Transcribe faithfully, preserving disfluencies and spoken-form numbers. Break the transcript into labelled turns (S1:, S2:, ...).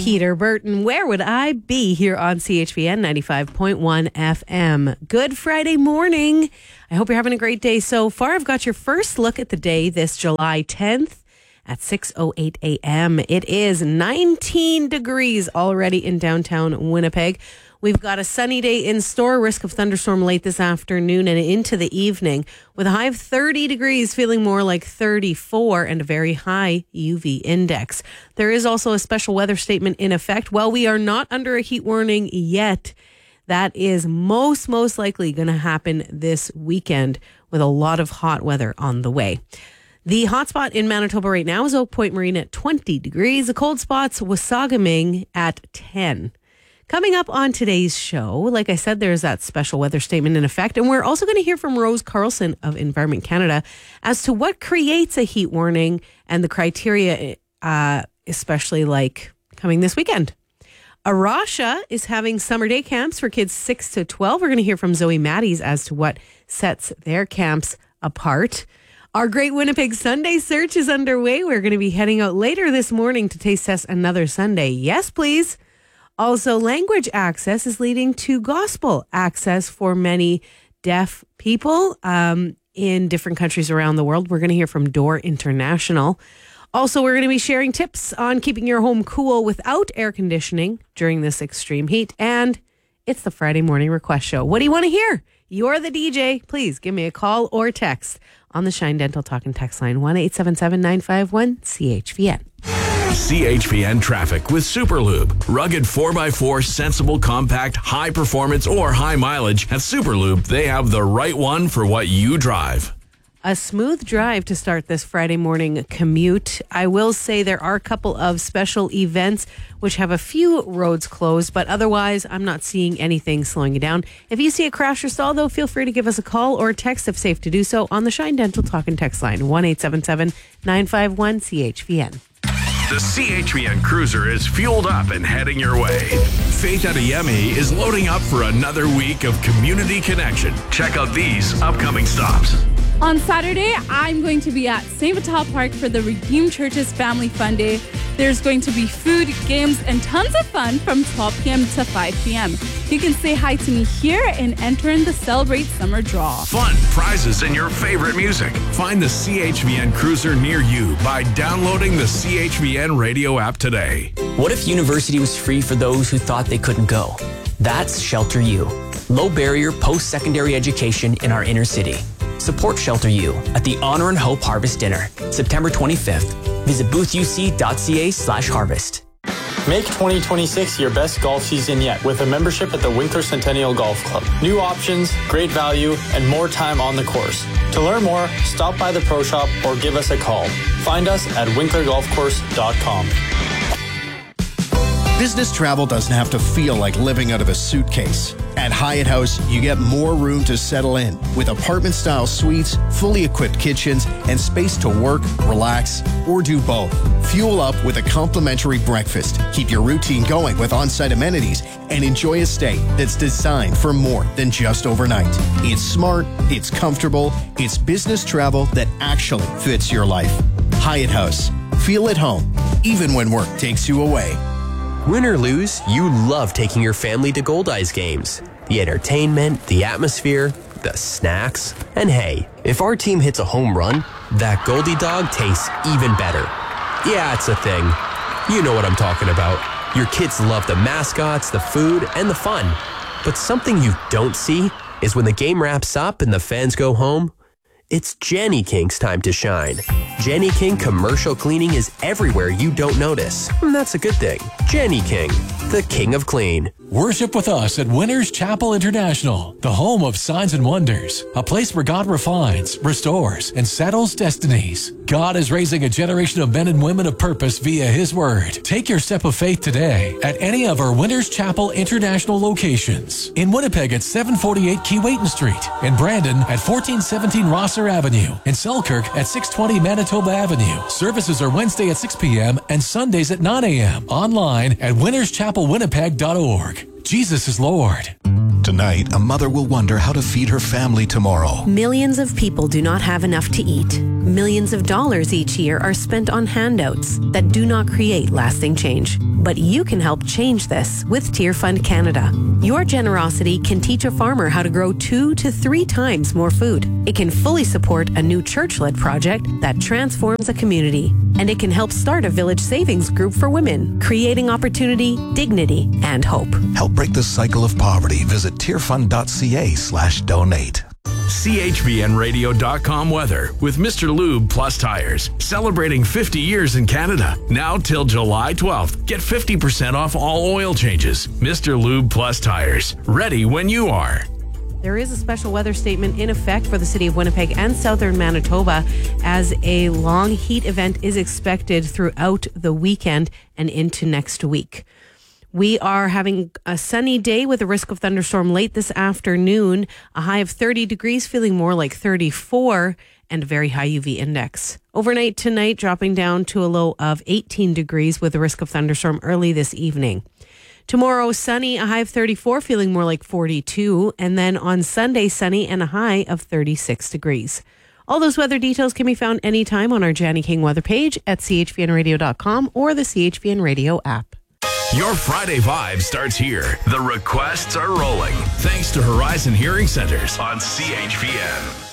S1: Peter Burton. Where would I be here on C H V N ninety-five point one F M? Good Friday morning. I hope you're having a great day so far. I've got your first look at the day this July tenth at six oh eight a.m. It is nineteen degrees already in downtown Winnipeg. We've got a sunny day in store, risk of thunderstorm late this afternoon and into the evening, with a high of thirty degrees, feeling more like thirty-four, and a very high U V index. There is also a special weather statement in effect. While we are not under a heat warning yet, that is most, most likely going to happen this weekend with a lot of hot weather on the way. The hotspot in Manitoba right now is Oak Point Marine at twenty degrees. The cold spot's Wasagaming at ten. Coming up on today's show, like I said, there's that special weather statement in effect. And we're also going to hear from Rose Carlson of Environment Canada as to what creates a heat warning and the criteria, uh, especially like coming this weekend. Arasha is having summer day camps for kids six to twelve. We're going to hear from Zoe Matties as to what sets their camps apart. Our Great Winnipeg Sunday Search is underway. We're going to be heading out later this morning to taste test another Sunday. Yes, please. Also, language access is leading to gospel access for many deaf people um, in different countries around the world. We're going to hear from Door International. Also, we're going to be sharing tips on keeping your home cool without air conditioning during this extreme heat. And it's the Friday Morning Request Show. What do you want to hear? You're the D J. Please give me a call or text on the Shine Dental Talk and Text line, one eight seven seven, nine five one, C H V N.
S2: C H V N traffic with Superlube. Rugged four by four, sensible, compact, high performance, or high mileage. At Superlube, they have the right one for what you drive.
S1: A smooth drive to start this Friday morning commute. I will say there are a couple of special events which have a few roads closed, but otherwise I'm not seeing anything slowing you down. If you see a crash or stall, though, feel free to give us a call or text if safe to do so on the Shine Dental Talk and Text line, one eight seven seven, nine five one, C H V N.
S2: The C H V N Cruiser is fueled up and heading your way. Faith Adeyemi is loading up for another week of community connection. Check out these upcoming stops.
S3: On Saturday, I'm going to be at Saint Vital Park for the Redeemed Church's Family Fun Day. There's going to be food, games, and tons of fun from twelve p.m. to five p.m. You can say hi to me here and enter in the Celebrate Summer Draw.
S2: Fun, prizes, and your favorite music. Find the C H V N Cruiser near you by downloading the C H V N radio app today.
S4: What if university was free for those who thought they couldn't go? That's Shelter U. Low barrier post-secondary education in our inner city. Support Shelter U at the Honor and Hope Harvest Dinner, September twenty-fifth. Visit boothuc.ca slash harvest.
S5: Make twenty twenty-six your best golf season yet with a membership at the Winkler Centennial Golf Club. New options, great value, and more time on the course. To learn more, stop by the Pro Shop or give us a call. Find us at winkler golf course dot com.
S6: Business travel doesn't have to feel like living out of a suitcase. At Hyatt House, you get more room to settle in with apartment-style suites, fully equipped kitchens, and space to work, relax, or do both. Fuel up with a complimentary breakfast. Keep your routine going with on-site amenities and enjoy a stay that's designed for more than just overnight. It's smart, it's comfortable, it's business travel that actually fits your life. Hyatt House. Feel at home, even when work takes you away.
S7: Win or lose, you love taking your family to Goldeyes games. The entertainment, the atmosphere, the snacks. And hey, if our team hits a home run, that Goldie dog tastes even better. Yeah, it's a thing. You know what I'm talking about. Your kids love the mascots, the food, and the fun. But something you don't see is when the game wraps up and the fans go home, it's Jenny King's time to shine. Jenny King commercial cleaning is everywhere you don't notice. And that's a good thing. Jenny King, the king of clean.
S8: Worship with us at Winners Chapel International, the home of signs and wonders, a place where God refines, restores, and settles destinies. God is raising a generation of men and women of purpose via His Word. Take your step of faith today at any of our Winners Chapel International locations. In Winnipeg at seven forty-eight Keewatin Street, in Brandon at fourteen seventeen Rosser Avenue, in Selkirk at six twenty Manitoba Avenue. Services are Wednesday at six p.m. and Sundays at nine a.m. Online at winners chapel winnipeg dot org. Jesus is Lord.
S9: Tonight, a mother will wonder how to feed her family tomorrow.
S1: Millions of people do not have enough to eat. Millions of dollars each year are spent on handouts that do not create lasting change. But you can help change this with Tier Fund Canada. Your generosity can teach a farmer how to grow two to three times more food. It can fully support a new church-led project that transforms a community. And it can help start a village savings group for women, creating opportunity, dignity, and hope.
S9: Help break the cycle of poverty. Visit tierfund.ca slash donate.
S2: C H V N radio dot com weather with Mister Lube Plus Tires. Celebrating fifty years in Canada. Now till July twelfth. Get fifty percent off all oil changes. Mister Lube Plus Tires. Ready when you are.
S1: There is a special weather statement in effect for the city of Winnipeg and southern Manitoba as a long heat event is expected throughout the weekend and into next week. We are having a sunny day with a risk of thunderstorm late this afternoon, a high of thirty degrees, feeling more like thirty-four, and a very high U V index. Overnight tonight, dropping down to a low of eighteen degrees with a risk of thunderstorm early this evening. Tomorrow, sunny, a high of thirty-four, feeling more like forty-two, and then on Sunday, sunny and a high of thirty-six degrees. All those weather details can be found anytime on our Janny King weather page at c h v n radio dot com or the C H V N Radio app.
S2: Your Friday vibe starts here. The requests are rolling. Thanks to Horizon Hearing Centers on C H V N.